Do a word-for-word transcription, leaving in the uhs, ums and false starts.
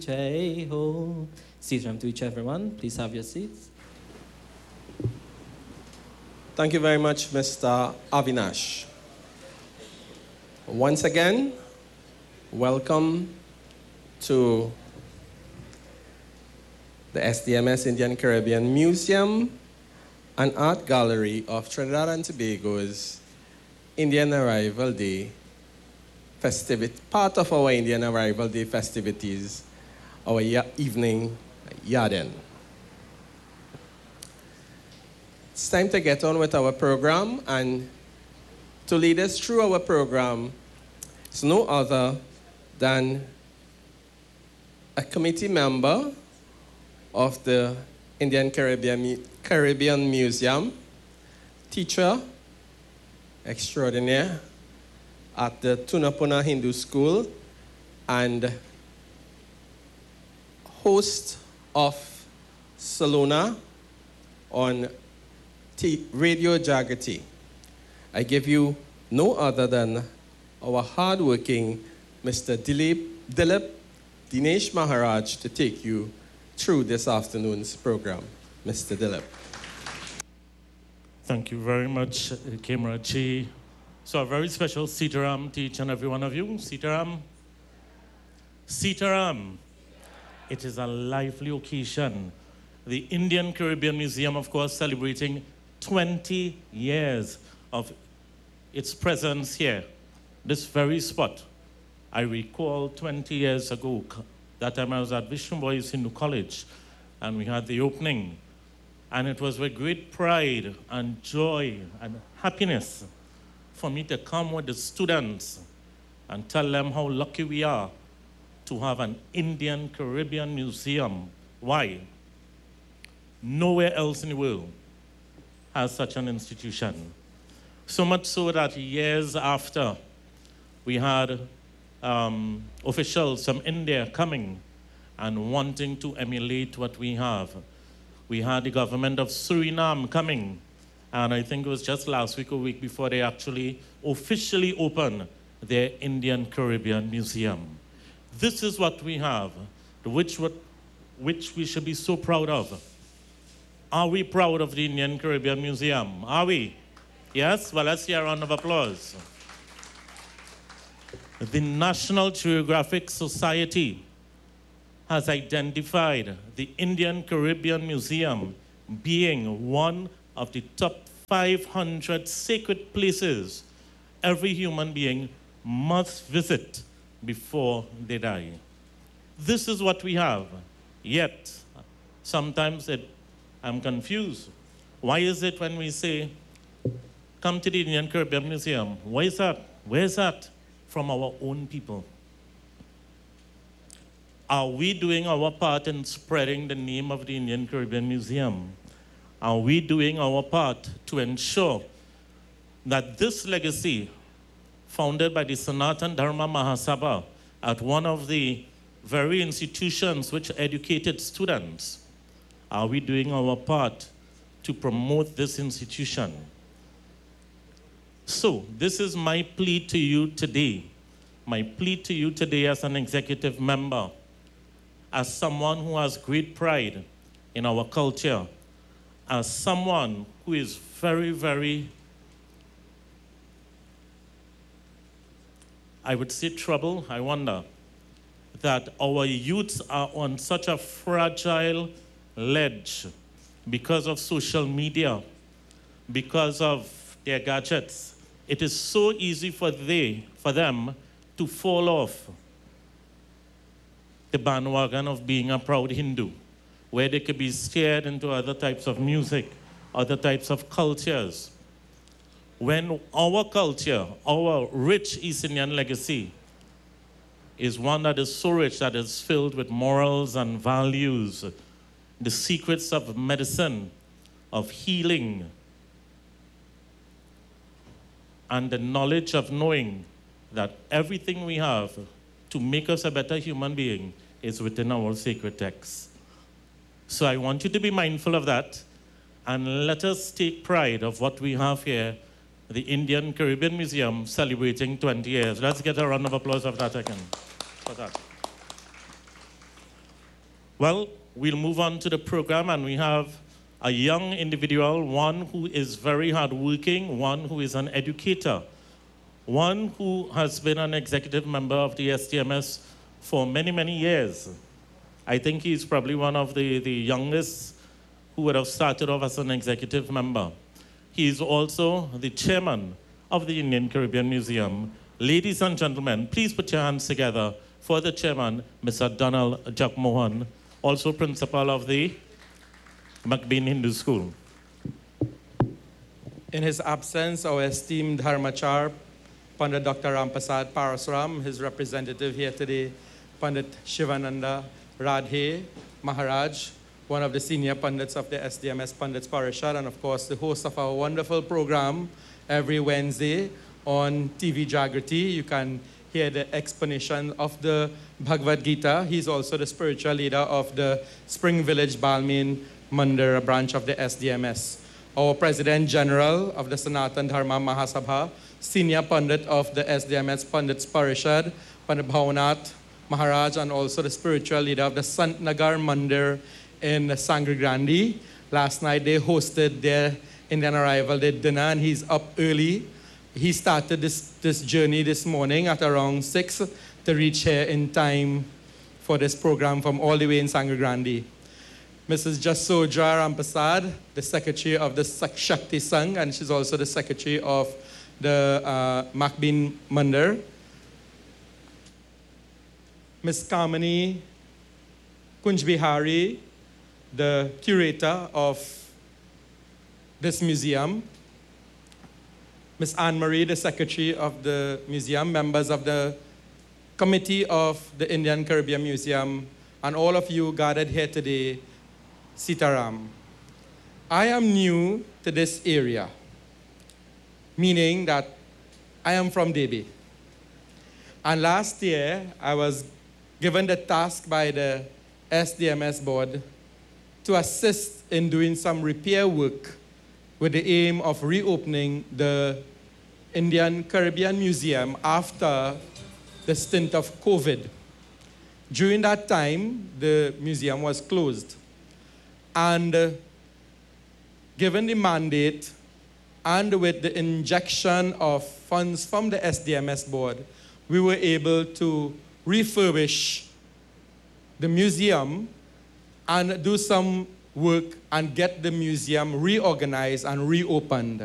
Jai Ho. Sitaram to each everyone. Please have your seats. Thank you very much, Mister Avinash. Once again, welcome to the S D M S Indian Caribbean Museum and Art Gallery of Trinidad and Tobago's Indian Arrival Day festivity, part of our Indian Arrival Day festivities, our evening Yarden. It's time to get on with our program, and to lead us through our program is no other than a committee member of the Indian Caribbean, Caribbean Museum, teacher extraordinaire at the Tunapuna Hindu School, and host of Salona on T Radio Jagati. I give you no other than our hardworking Mister Dilip, Dilip Dinesh Maharaj to take you through this afternoon's program. Mister Dilip. Thank you very much, Kemraji. So a very special Sitaram to each and every one of you. Sitaram. Sitaram. It is a lively occasion. The Indian Caribbean Museum, of course, celebrating twenty years of its presence here. This very spot. I recall twenty years ago, that time I was at Vishnu Boys Hindu College, and we had the opening. And it was with great pride and joy and happiness for me to come with the students and tell them how lucky we are to have an Indian Caribbean Museum. Why? Nowhere else in the world has such an institution. So much so that years after, we had um, officials from India coming and wanting to emulate what we have. We had the government of Suriname coming, and I think it was just last week or week before they actually officially opened their Indian Caribbean Museum. This is what we have, which, what, which we should be so proud of. Are we proud of the Indian Caribbean Museum? Are we? Yes? Well, let's hear a round of applause. The National Geographic Society has identified the Indian Caribbean Museum being one of the top five hundred sacred places every human being must visit before they die. This is what we have. Yet, sometimes it, I'm confused. Why is it when we say, come to the Indian Caribbean Museum, why is that? Where is that? From our own people. Are we doing our part in spreading the name of the Indian Caribbean Museum? Are we doing our part to ensure that this legacy, founded by the Sanatan Dharma Mahasabha at one of the very institutions which educated students, are we doing our part to promote this institution? So, this is my plea to you today. My plea to you today as an executive member, as someone who has great pride in our culture, as someone who is very, very, I would say trouble, I wonder, that our youths are on such a fragile ledge because of social media, because of their gadgets. It is so easy for they, for them to fall off the bandwagon of being a proud Hindu, where they could be steered into other types of music, other types of cultures. When our culture, our rich East Indian legacy, is one that is so rich that is filled with morals and values, the secrets of medicine, of healing, and the knowledge of knowing that everything we have to make us a better human being is within our sacred texts. So I want you to be mindful of that, and let us take pride of what we have here, the Indian Caribbean Museum celebrating twenty years. Let's get a round of applause of that again, for that. Well, we'll move on to the program, and we have a young individual, one who is very hardworking, one who is an educator, one who has been an executive member of the S D M S for many, many years. I think he's probably one of the, the youngest who would have started off as an executive member. He is also the chairman of the Indian Caribbean Museum. Ladies and gentlemen, please put your hands together for the chairman, Mister Donald Jagmohan, also principal of the McBean Hindu School. In his absence, our esteemed Dharmachar, Pandit Doctor Rampasad Parasram, his representative here today, Pandit Shivananda Radhe Maharaj, one of the senior pundits of the S D M S Pandits Parishad, and of course the host of our wonderful program every Wednesday on T V Jagrati. You can hear the explanation of the Bhagavad Gita. He's also the spiritual leader of the Spring Village Balmain Mandir branch of the S D M S. Our President General of the Sanatan Dharma Mahasabha, Senior Pandit of the S D M S Pandits Parishad, Pandit Bhavanath Maharaj, and also the spiritual leader of the Sant Nagar Mandir in Sangre Grande. Last night they hosted their Indian arrival, their dinner, and he's up early. He started this, this journey this morning at around six to reach here in time for this program from all the way in Sangre Grande. Missus Jasodra Rampasad, the secretary of the Shakti Sangh, and she's also the secretary of the uh, McBean Mandir. Miss Kamini Kunjbihari, the curator of this museum. Miss Anne-Marie, the secretary of the museum, members of the committee of the Indian Caribbean Museum, and all of you gathered here today, Sitaram. I am new to this area, meaning that I am from Debi. And last year, I was given the task by the S D M S board to assist in doing some repair work with the aim of reopening the Indian Caribbean Museum after the stint of COVID. During that time, the museum was closed. And uh, given the mandate and with the injection of funds from the S D M S board, we were able to refurbish the museum and do some work and get the museum reorganized and reopened.